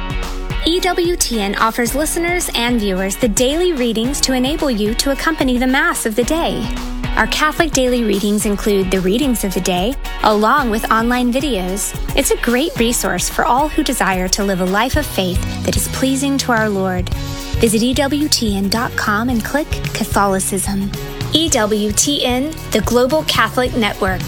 EWTN offers listeners and viewers the daily readings to enable you to accompany the Mass of the day. Our Catholic daily readings include the readings of the day, along with online videos. It's a great resource for all who desire to live a life of faith that is pleasing to our Lord. Visit EWTN.com and click Catholicism. EWTN, the Global Catholic Network.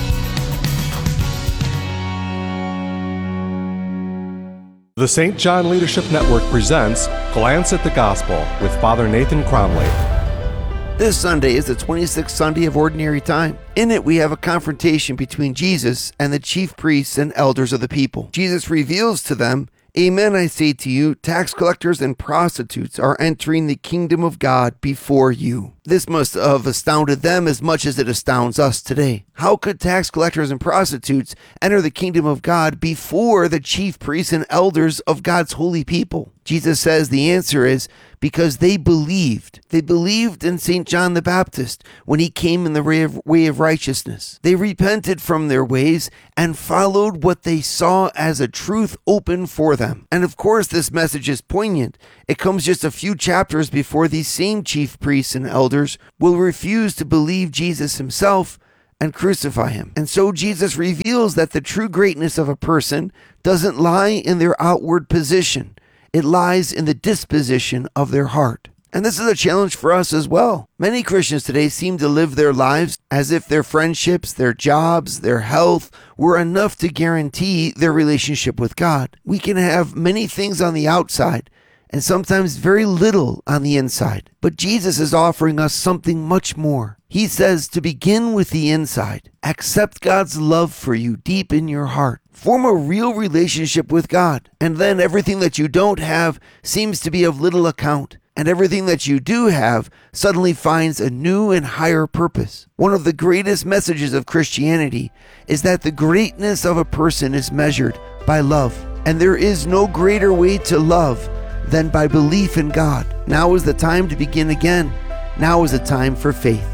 The St. John Leadership Network presents Glance at the Gospel with Father Nathan Cromley. This Sunday is the 26th Sunday of Ordinary Time. In it, we have a confrontation between Jesus and the chief priests and elders of the people. Jesus reveals to them, "Amen, I say to you, tax collectors and prostitutes are entering the kingdom of God before you." This must have astounded them as much as it astounds us today. How could tax collectors and prostitutes enter the kingdom of God before the chief priests and elders of God's holy people? Jesus says the answer is because they believed. They believed in St. John the Baptist when he came in the way of righteousness. They repented from their ways and followed what they saw as a truth open for them. And of course, this message is poignant. It comes just a few chapters before these same chief priests and elders will refuse to believe Jesus himself and crucify him. And so Jesus reveals that the true greatness of a person doesn't lie in their outward position. It lies in the disposition of their heart. And this is a challenge for us as well. Many Christians today seem to live their lives as if their friendships, their jobs, their health were enough to guarantee their relationship with God. We can have many things on the outside and sometimes very little on the inside. But Jesus is offering us something much more. He says to begin with the inside. Accept God's love for you deep in your heart. Form a real relationship with God. And then everything that you don't have seems to be of little account. And everything that you do have suddenly finds a new and higher purpose. One of the greatest messages of Christianity is that the greatness of a person is measured by love. And there is no greater way to love than by belief in God. Now is the time to begin again. Now is the time for faith.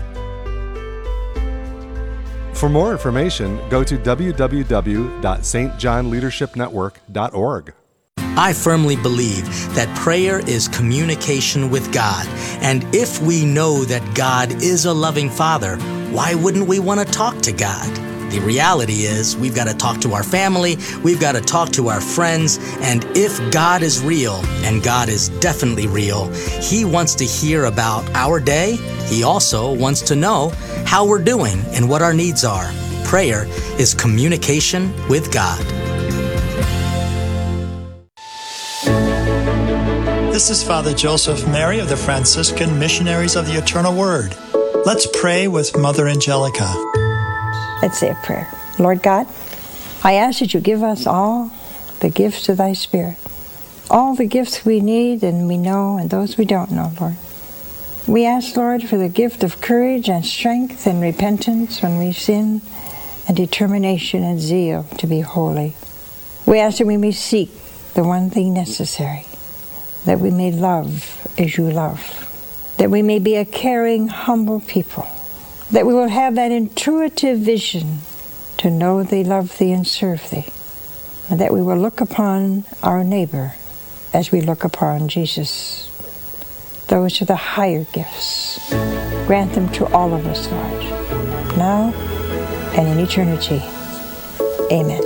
For more information, go to www.stjohnleadershipnetwork.org. I firmly believe that prayer is communication with God. And if we know that God is a loving Father, why wouldn't we want to talk to God? The reality is we've got to talk to our family, we've got to talk to our friends, and if God is real, and God is definitely real, He wants to hear about our day. He also wants to know how we're doing and what our needs are. Prayer is communication with God. This is Father Joseph Mary of the Franciscan Missionaries of the Eternal Word. Let's pray with Mother Angelica. Let's say a prayer. Lord God, I ask that you give us all the gifts of thy Spirit. All the gifts we need and we know and those we don't know, Lord. We ask, Lord, for the gift of courage and strength and repentance when we sin and determination and zeal to be holy. We ask that we may seek the one thing necessary, that we may love as you love, that we may be a caring, humble people, that we will have that intuitive vision to know thee, love thee, and serve thee, and that we will look upon our neighbor as we look upon Jesus. Those are the higher gifts. Grant them to all of us, Lord, now and in eternity. Amen.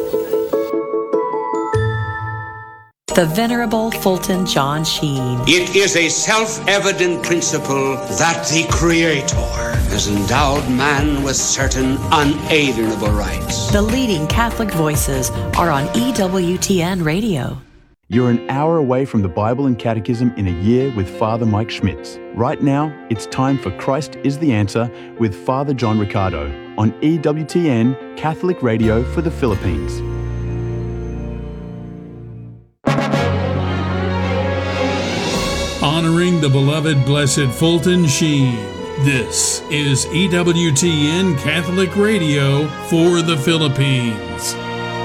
The Venerable Fulton John Sheen. It is a self-evident principle that the Creator has endowed man with certain unalienable rights. The leading Catholic voices are on EWTN Radio. You're an hour away from the Bible and Catechism in a year with Father Mike Schmitz. Right now, it's time for Christ is the Answer with Father John Riccardo on EWTN Catholic Radio for the Philippines. Honoring the beloved Blessed Fulton Sheen. This is EWTN Catholic Radio for the Philippines.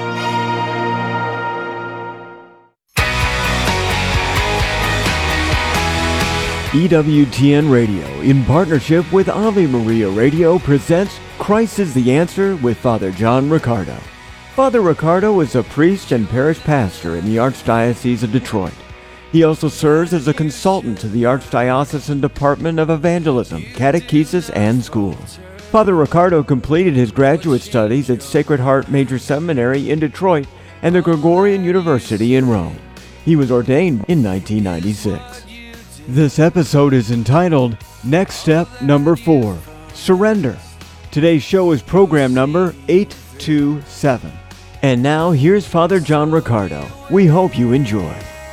EWTN Radio, in partnership with Ave Maria Radio, presents Christ is the Answer with Father John Riccardo. Father Ricardo is a priest and parish pastor in the Archdiocese of Detroit. He also serves as a consultant to the Archdiocesan Department of Evangelism, Catechesis, and Schools. Father Ricardo completed his graduate studies at Sacred Heart Major Seminary in Detroit and the Gregorian University in Rome. He was ordained in 1996. This episode is entitled Next Step Number 4, Surrender. Today's show is program number 827. And now here's Father John Ricardo. We hope you enjoy.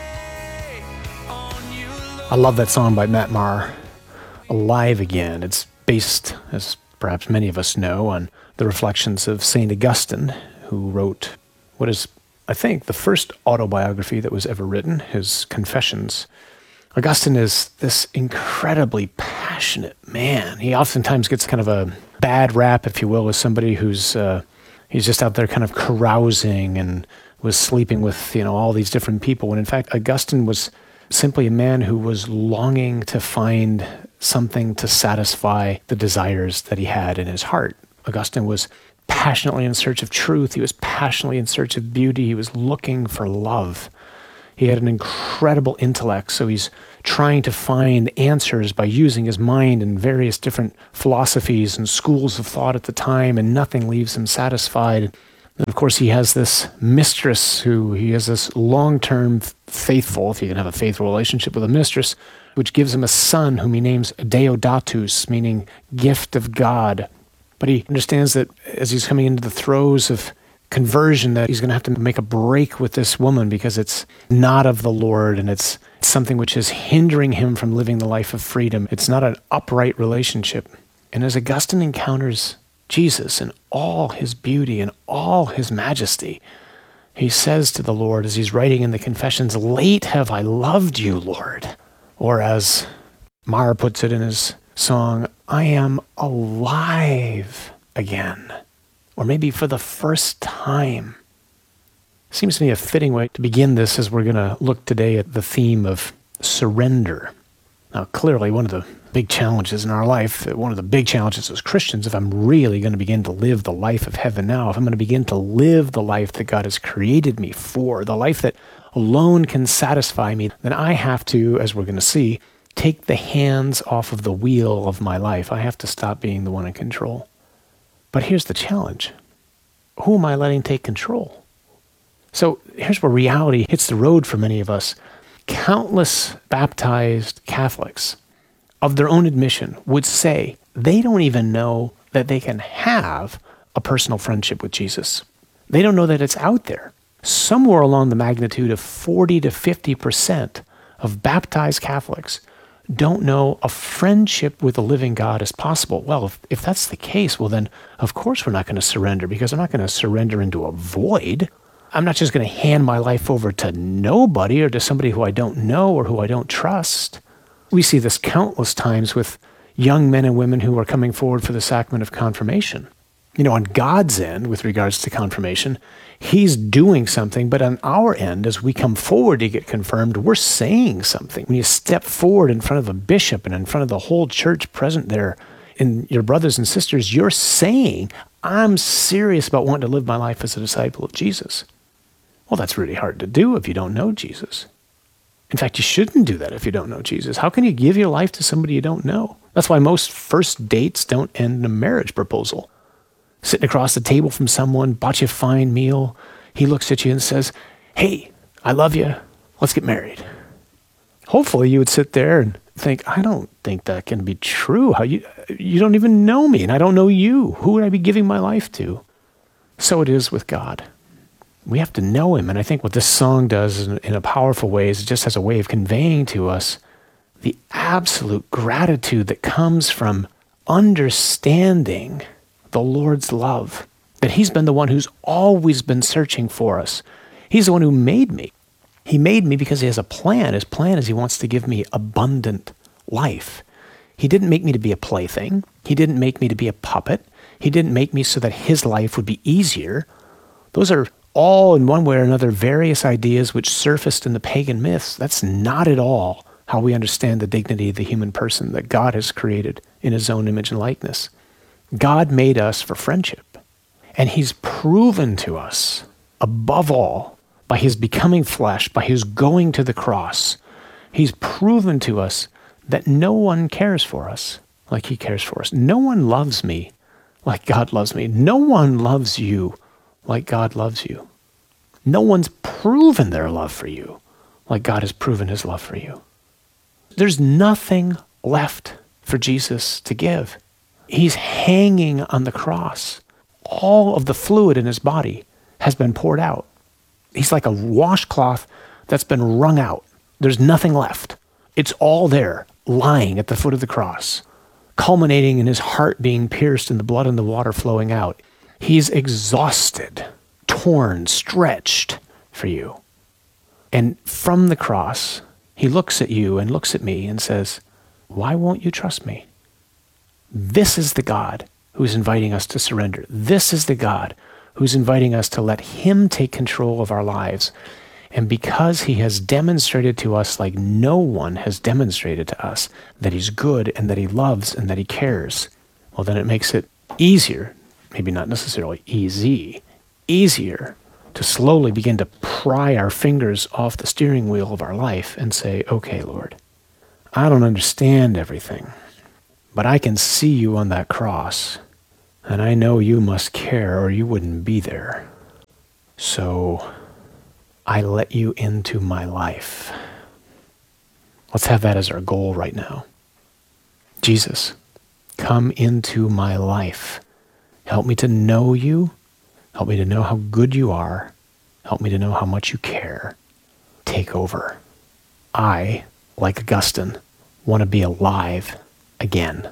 I love that song by Matt Maher, Alive Again. It's based, as perhaps many of us know, on the reflections of St. Augustine, who wrote what is, I think, the first autobiography that was ever written, his Confessions. Augustine is this incredibly passionate man. He oftentimes gets kind of a bad rap, if you will, as somebody who's he's just out there kind of carousing and was sleeping with, all these different people. When in fact, Augustine was simply a man who was longing to find something to satisfy the desires that he had in his heart. Augustine was passionately in search of truth. He was passionately in search of beauty. He was looking for love. He had an incredible intellect, so he's trying to find answers by using his mind in various different philosophies and schools of thought at the time, and nothing leaves him satisfied. And of course, he has this mistress he has this long-term faithful, if you can have a faithful relationship with a mistress, which gives him a son whom he names Deodatus, meaning gift of God. But he understands that as he's coming into the throes of conversion, that he's going to have to make a break with this woman because it's not of the Lord, and it's something which is hindering him from living the life of freedom. It's not an upright relationship. And as Augustine encounters Jesus in all his beauty and all his majesty, he says to the Lord, as he's writing in the Confessions, "Late have I loved you, Lord." Or as Maher puts it in his song, "I am alive again." Or maybe for the first time. Seems to me a fitting way to begin this as we're going to look today at the theme of surrender. Now, clearly, one of the big challenges in our life, one of the big challenges as Christians, if I'm really going to begin to live the life of heaven now, if I'm going to begin to live the life that God has created me for, the life that alone can satisfy me, then I have to, as we're going to see, take the hands off of the wheel of my life. I have to stop being the one in control. But here's the challenge. Who am I letting take control? So here's where reality hits the road for many of us. Countless baptized Catholics, of their own admission, would say they don't even know that they can have a personal friendship with Jesus. They don't know that it's out there. Somewhere along the magnitude of 40 to 50% of baptized Catholics don't know a friendship with the living God is possible. Well, if that's the case, well then, of course we're not going to surrender, because I'm not going to surrender into a void. I'm not just going to hand my life over to nobody or to somebody who I don't know or who I don't trust. We see this countless times with young men and women who are coming forward for the sacrament of confirmation. On God's end, with regards to confirmation, he's doing something, but on our end, as we come forward to get confirmed, we're saying something. When you step forward in front of a bishop and in front of the whole church present there, and your brothers and sisters, you're saying, I'm serious about wanting to live my life as a disciple of Jesus. Well, that's really hard to do if you don't know Jesus. In fact, you shouldn't do that if you don't know Jesus. How can you give your life to somebody you don't know? That's why most first dates don't end in a marriage proposal. Sitting across the table from someone, bought you a fine meal, he looks at you and says, "Hey, I love you, let's get married." Hopefully you would sit there and think, I don't think that can be true. How you don't even know me, and I don't know you. Who would I be giving my life to? So it is with God. We have to know him, and I think what this song does in a powerful way is it just has a way of conveying to us the absolute gratitude that comes from understanding the Lord's love, that he's been the one who's always been searching for us. He's the one who made me. He made me because he has a plan. His plan is he wants to give me abundant life. He didn't make me to be a plaything. He didn't make me to be a puppet. He didn't make me so that his life would be easier. Those are all, in one way or another, various ideas which surfaced in the pagan myths. That's not at all how we understand the dignity of the human person that God has created in his own image and likeness. God made us for friendship. And he's proven to us, above all, by his becoming flesh, by his going to the cross, he's proven to us that no one cares for us like he cares for us. No one loves me like God loves me. No one loves you like God loves you. No one's proven their love for you like God has proven his love for you. There's nothing left for Jesus to give. He's hanging on the cross. All of the fluid in his body has been poured out. He's like a washcloth that's been wrung out. There's nothing left. It's all there, lying at the foot of the cross, culminating in his heart being pierced and the blood and the water flowing out. He's exhausted, torn, stretched for you. And from the cross, he looks at you and looks at me and says, why won't you trust me? This is the God who's inviting us to surrender. This is the God who's inviting us to let him take control of our lives. And because he has demonstrated to us like no one has demonstrated to us that he's good and that he loves and that he cares, well, then it makes it easier, maybe not necessarily easy, easier to slowly begin to pry our fingers off the steering wheel of our life and say, okay, Lord, I don't understand everything, but I can see you on that cross, and I know you must care or you wouldn't be there. So I let you into my life. Let's have that as our goal right now. Jesus, come into my life. Help me to know you. Help me to know how good you are. Help me to know how much you care. Take over. I, like Augustine, want to be alive again.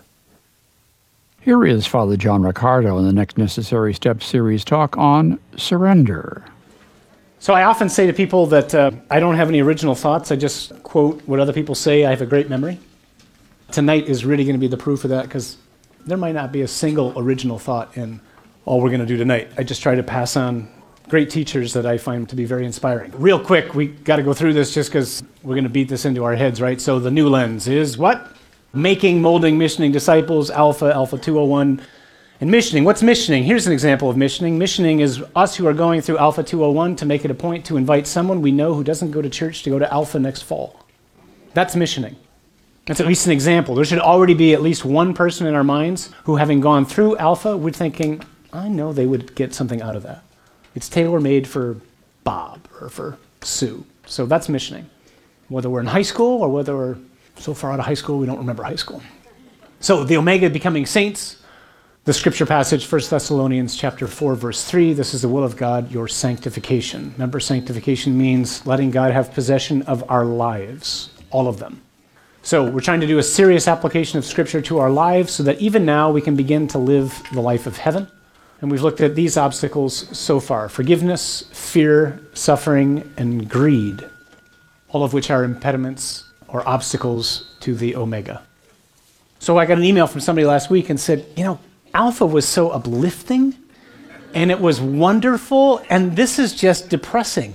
Here is Father John Riccardo in the Next Necessary Step series talk on surrender. So I often say to people that I don't have any original thoughts. I just quote what other people say. I have a great memory. Tonight is really going to be the proof of that, because there might not be a single original thought in all we're going to do tonight. I just try to pass on great teachers that I find to be very inspiring. Real quick, we got to go through this just because we're going to beat this into our heads, right? So the new lens is what? Making, molding, missioning disciples, Alpha 201. And missioning, what's missioning? Here's an example of missioning. Missioning is us who are going through Alpha 201 to make it a point to invite someone we know who doesn't go to church to go to Alpha next fall. That's missioning. That's at least an example. There should already be at least one person in our minds who, having gone through Alpha, we're thinking, I know they would get something out of that. It's tailor-made for Bob or for Sue. So that's missioning. Whether we're in high school or whether we're so far out of high school we don't remember high school. So the Omega, becoming saints. The scripture passage, 1 Thessalonians chapter 4, verse 3, this is the will of God, your sanctification. Remember, sanctification means letting God have possession of our lives, all of them. So we're trying to do a serious application of scripture to our lives so that even now we can begin to live the life of heaven. And we've looked at these obstacles so far: forgiveness, fear, suffering, and greed, all of which are impediments or obstacles to the Omega. So I got an email from somebody last week and said, Alpha was so uplifting, and it was wonderful, and this is just depressing.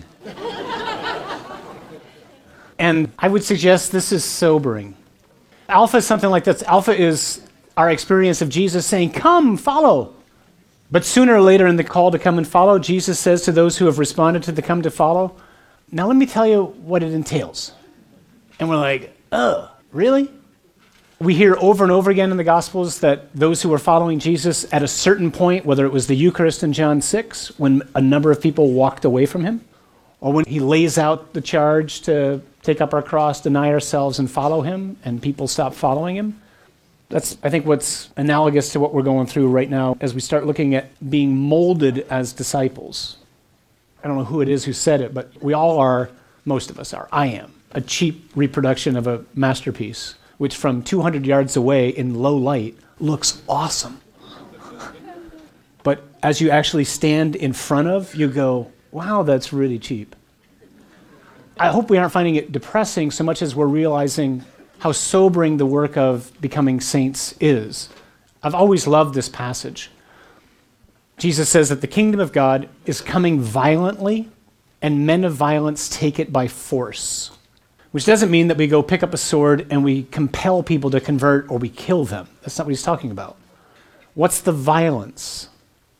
And I would suggest this is sobering. Alpha is something like this. Alpha is our experience of Jesus saying, come, follow. But sooner or later in the call to come and follow, Jesus says to those who have responded to the come to follow, now let me tell you what it entails. And we're like, really? We hear over and over again in the Gospels that those who were following Jesus at a certain point, whether it was the Eucharist in John 6, when a number of people walked away from him, or when he lays out the charge to take up our cross, deny ourselves, and follow him, and people stop following him. That's, I think, what's analogous to what we're going through right now as we start looking at being molded as disciples. I don't know who it is who said it, but we all are, most of us are. I am a cheap reproduction of a masterpiece, which from 200 yards away in low light looks awesome. But as you actually stand in front of, you go, wow, that's really cheap. I hope we aren't finding it depressing so much as we're realizing how sobering the work of becoming saints is. I've always loved this passage. Jesus says that the kingdom of God is coming violently, and men of violence take it by force. Which doesn't mean that we go pick up a sword and we compel people to convert or we kill them. That's not what he's talking about. What's the violence?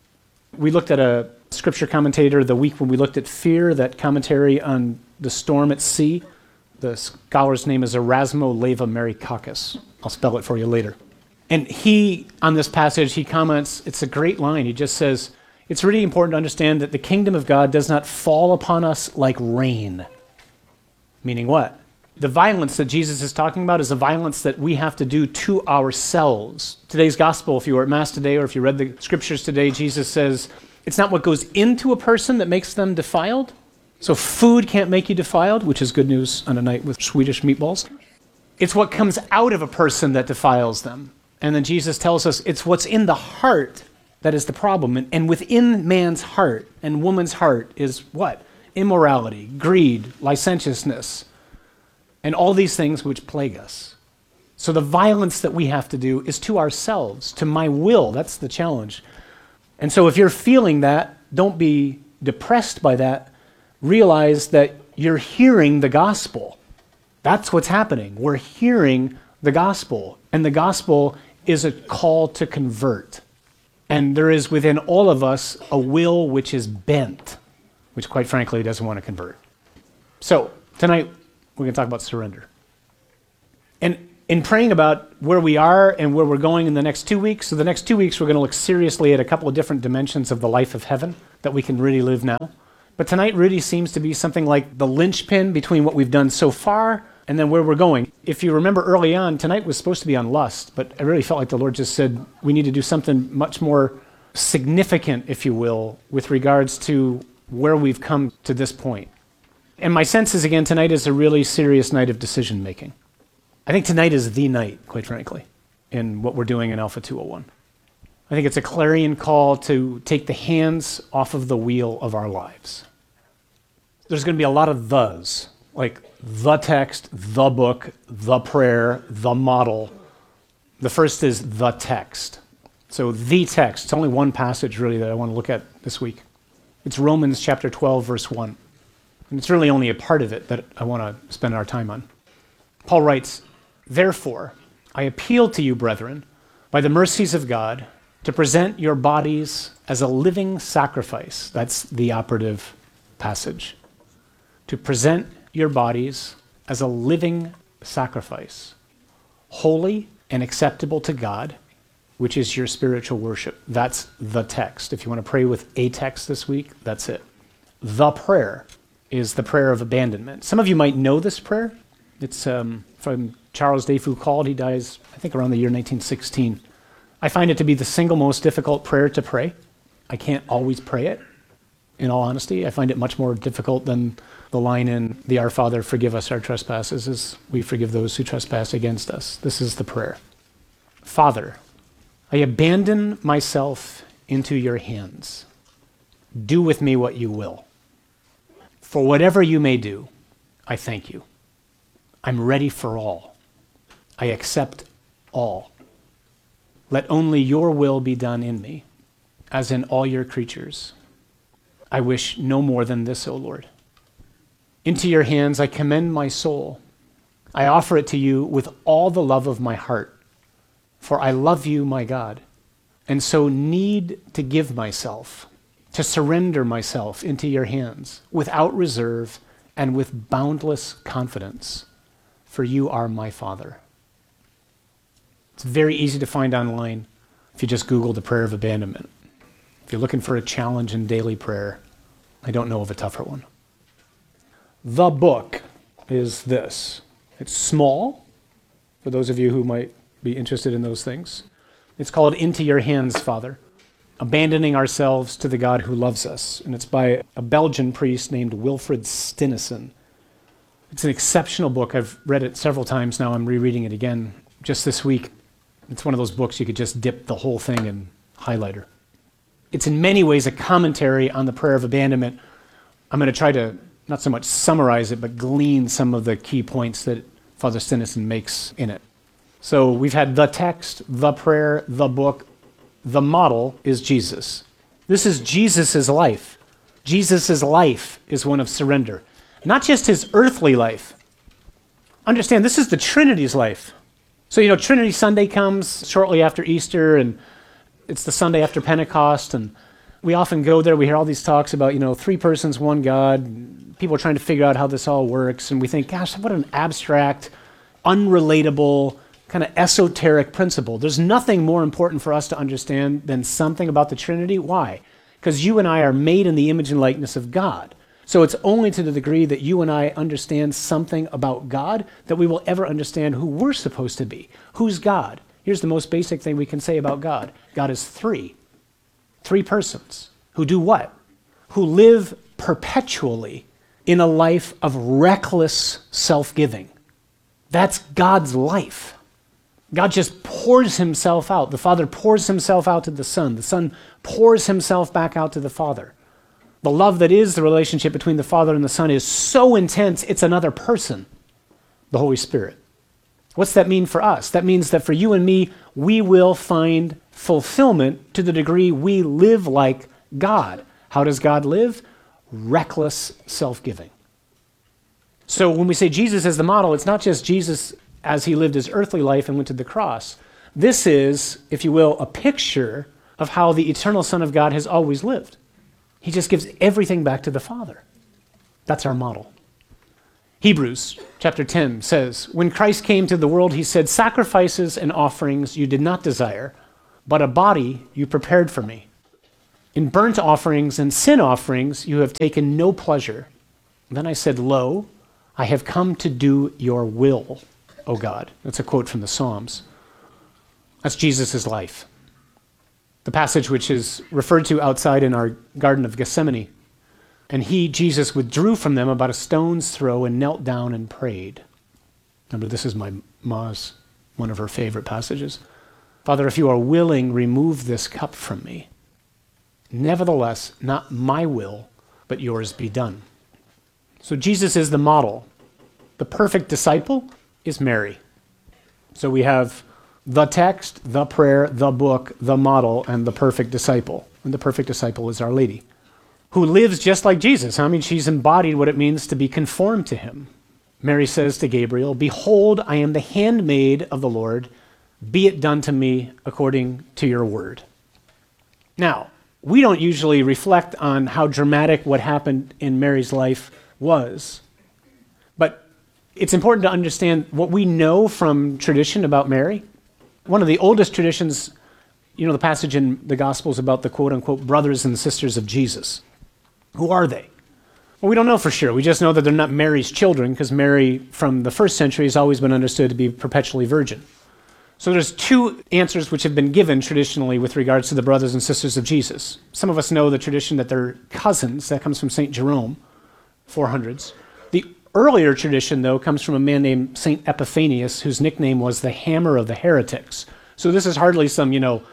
We looked at a scripture commentator the week when we looked at fear, that commentary on the storm at sea. The scholar's name is Erasmo Leva Marikakis. I'll spell it for you later. And he, on this passage, he comments, it's a great line. He just says, it's really important to understand that the kingdom of God does not fall upon us like rain. Meaning what? The violence that Jesus is talking about is the violence that we have to do to ourselves. Today's gospel, if you were at Mass today or if you read the scriptures today, Jesus says, it's not what goes into a person that makes them defiled. So food can't make you defiled, which is good news on a night with Swedish meatballs. It's what comes out of a person that defiles them. And then Jesus tells us it's what's in the heart that is the problem. And within man's heart and woman's heart is what? Immorality, greed, licentiousness, and all these things which plague us. So the violence that we have to do is to ourselves, to my will. That's the challenge. And so if you're feeling that, don't be depressed by that. Realize that you're hearing the gospel. That's what's happening. We're hearing the gospel. And the gospel is a call to convert. And there is within all of us a will which is bent, which quite frankly doesn't want to convert. So tonight we're going to talk about surrender. And in praying about where we are and where we're going in the next 2 weeks, so the next 2 weeks we're going to look seriously at a couple of different dimensions of the life of heaven that we can really live now. But tonight really seems to be something like the linchpin between what we've done so far and then where we're going. If you remember early on, tonight was supposed to be on lust, but I really felt like the Lord just said we need to do something much more significant, if you will, with regards to where we've come to this point. And my sense is, again, tonight is a really serious night of decision making. I think tonight is the night, quite frankly, in what we're doing in Alpha 201. I think it's a clarion call to take the hands off of the wheel of our lives. There's going to be a lot of thes, like the text, the book, the prayer, the model. The first is the text. So the text, it's only one passage really that I want to look at this week. It's Romans chapter 12, verse 1. And it's really only a part of it that I want to spend our time on. Paul writes, therefore, I appeal to you, brethren, by the mercies of God, to present your bodies as a living sacrifice. That's the operative passage. To present your bodies as a living sacrifice, holy and acceptable to God, which is your spiritual worship. That's the text. If you want to pray with a text this week, that's it. The prayer is the prayer of abandonment. Some of you might know this prayer. It's from Charles de Foucauld. He dies, I think, around the year 1916. I find it to be the single most difficult prayer to pray. I can't always pray it, in all honesty. I find it much more difficult than the line in the Our Father, forgive us our trespasses, as we forgive those who trespass against us. This is the prayer. Father, I abandon myself into your hands. Do with me what you will. For whatever you may do, I thank you. I'm ready for all. I accept all. Let only your will be done in me, as in all your creatures. I wish no more than this, O Lord. Into your hands I commend my soul. I offer it to you with all the love of my heart, for I love you, my God, and so need to give myself, to surrender myself into your hands without reserve and with boundless confidence, for you are my Father. It's very easy to find online if you just Google the prayer of abandonment. If you're looking for a challenge in daily prayer, I don't know of a tougher one. The book is this. It's small, for those of you who might be interested in those things. It's called Into Your Hands, Father, abandoning ourselves to the God who loves us. And it's by a Belgian priest named Wilfred Stinnesen. It's an exceptional book. I've read it several times now. I'm rereading it again just this week. It's one of those books you could just dip the whole thing in highlighter. It's in many ways a commentary on the prayer of abandonment. I'm going to try to not so much summarize it, but glean some of the key points that Father Stinnesen makes in it. So we've had the text, the prayer, the book. The model is Jesus. This is Jesus' life. Jesus' life is one of surrender. Not just his earthly life. Understand, this is the Trinity's life. So, Trinity Sunday comes shortly after Easter, and it's the Sunday after Pentecost, and We often go there, we hear all these talks about, three persons, one God. People are trying to figure out how this all works, and we think, gosh, what an abstract, unrelatable, kind of esoteric principle. There's nothing more important for us to understand than something about the Trinity. Why? Because you and I are made in the image and likeness of God. So it's only to the degree that you and I understand something about God that we will ever understand who we're supposed to be. Who's God? Here's the most basic thing we can say about God. God is three persons who do what? Who live perpetually in a life of reckless self-giving. That's God's life. God just pours himself out. The Father pours himself out to the Son. The Son pours himself back out to the Father. The love that is the relationship between the Father and the Son is so intense, it's another person, the Holy Spirit. What's that mean for us? That means that for you and me, we will find fulfillment to the degree we live like God. How does God live? Reckless self-giving. So when we say Jesus is the model, it's not just Jesus as he lived his earthly life and went to the cross. This is, if you will, a picture of how the eternal Son of God has always lived. He just gives everything back to the Father. That's our model. Hebrews chapter 10 says, when Christ came to the world, he said, sacrifices and offerings you did not desire, but a body you prepared for me. In burnt offerings and sin offerings you have taken no pleasure. Then I said, lo, I have come to do your will, O God. That's a quote from the Psalms. That's Jesus' life. The passage which is referred to outside in our Garden of Gethsemane. And he, Jesus, withdrew from them about a stone's throw and knelt down and prayed. Remember, this is my ma's, one of her favorite passages. Father, if you are willing, remove this cup from me. Nevertheless, not my will, but yours be done. So Jesus is the model. The perfect disciple is Mary. So we have the text, the prayer, the book, the model, and the perfect disciple. And the perfect disciple is Our Lady, who lives just like Jesus. I mean, she's embodied what it means to be conformed to him. Mary says to Gabriel, behold, I am the handmaid of the Lord. Be it done to me according to your word. Now, we don't usually reflect on how dramatic what happened in Mary's life was. But it's important to understand what we know from tradition about Mary. One of the oldest traditions, the passage in the Gospels about the quote-unquote brothers and sisters of Jesus. Who are they? Well, we don't know for sure. We just know that they're not Mary's children because Mary from the first century has always been understood to be perpetually virgin. So there's two answers which have been given traditionally with regards to the brothers and sisters of Jesus. Some of us know the tradition that they're cousins. That comes from St. Jerome, 400s. The earlier tradition, though, comes from a man named St. Epiphanius, whose nickname was the Hammer of the Heretics. So this is hardly some,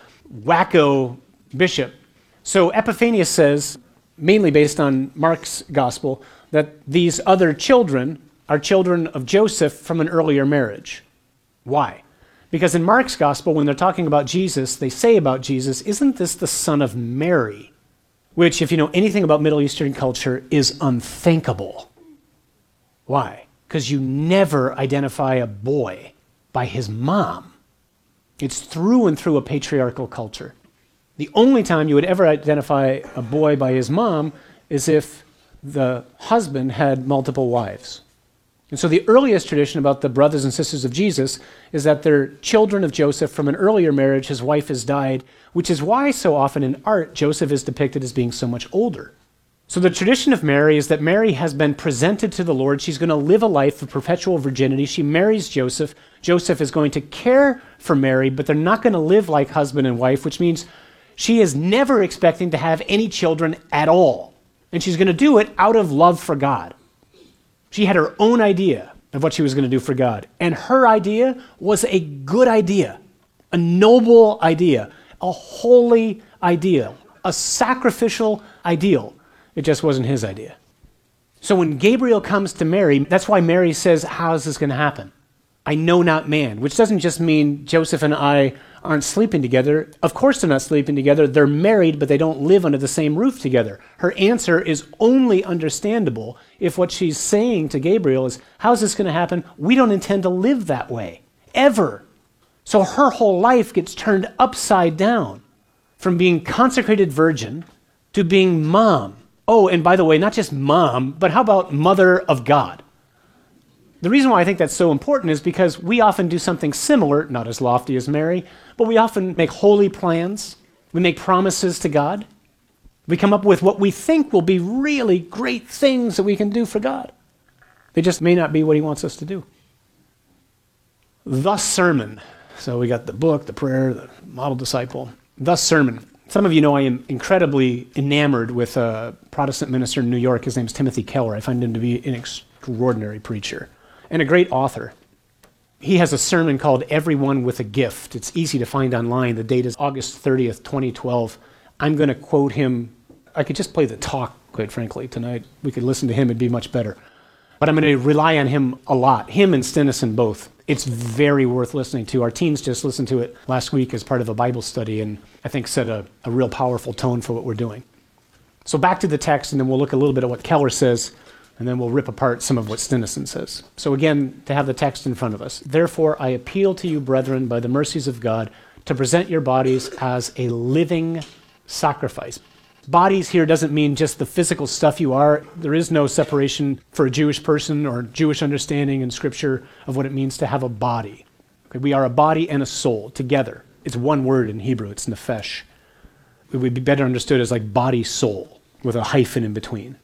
wacko bishop. So Epiphanius says, mainly based on Mark's gospel, that these other children are children of Joseph from an earlier marriage. Why? Because in Mark's gospel, when they're talking about Jesus, they say about Jesus, isn't this the son of Mary? Which, if you know anything about Middle Eastern culture, is unthinkable. Why? Because you never identify a boy by his mom. It's through and through a patriarchal culture. The only time you would ever identify a boy by his mom is if the husband had multiple wives. And so the earliest tradition about the brothers and sisters of Jesus is that they're children of Joseph from an earlier marriage. His wife has died, which is why so often in art Joseph is depicted as being so much older. So the tradition of Mary is that Mary has been presented to the Lord. She's going to live a life of perpetual virginity. She marries Joseph. Joseph is going to care for Mary, but they're not going to live like husband and wife, which means she is never expecting to have any children at all. And she's going to do it out of love for God. She had her own idea of what she was going to do for God. And her idea was a good idea, a noble idea, a holy ideal, a sacrificial ideal. It just wasn't his idea. So when Gabriel comes to Mary, that's why Mary says, how is this going to happen? I know not man, which doesn't just mean Joseph and I aren't sleeping together. Of course they're not sleeping together. They're married, but they don't live under the same roof together. Her answer is only understandable if what she's saying to Gabriel is, how's this going to happen? We don't intend to live that way, ever. So her whole life gets turned upside down from being consecrated virgin to being mom. Oh, and by the way, not just mom, but how about mother of God? The reason why I think that's so important is because we often do something similar, not as lofty as Mary, but we often make holy plans. We make promises to God. We come up with what we think will be really great things that we can do for God. They just may not be what he wants us to do. The sermon. So we got the book, the prayer, the model disciple. The sermon. Some of you know I am incredibly enamored with a Protestant minister in New York. His name's Timothy Keller. I find him to be an extraordinary preacher and a great author. He has a sermon called Everyone with a Gift. It's easy to find online. The date is August 30th, 2012. I'm going to quote him. I could just play the talk, quite frankly, tonight. We could listen to him. It'd be much better. But I'm going to rely on him a lot, him and Stinnison both. It's very worth listening to. Our teens just listened to it last week as part of a Bible study and I think set a real powerful tone for what we're doing. So back to the text, and then we'll look a little bit at what Keller says, and then we'll rip apart some of what Stinnison says. So again, to have the text in front of us. Therefore, I appeal to you, brethren, by the mercies of God, to present your bodies as a living sacrifice. Bodies here doesn't mean just the physical stuff you are. There is no separation for a Jewish person or Jewish understanding in Scripture of what it means to have a body. Okay, we are a body and a soul together. It's one word in Hebrew. It's nephesh. It would be better understood as like body-soul with a hyphen in between.